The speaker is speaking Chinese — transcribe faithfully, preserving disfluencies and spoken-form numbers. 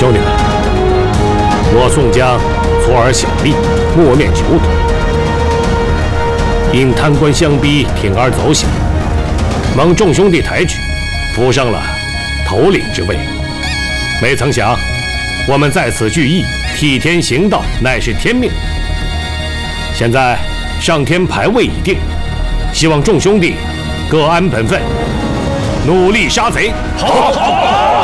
兄弟们，我宋江挫而小利，默念求夺，因贪官相逼，铤而走险，蒙众兄弟抬举，扶上了头领之位。没曾想，我们在此聚义，替天行道，乃是天命。现在上天牌位已定，希望众兄弟各安本分，努力杀贼。好，好，好。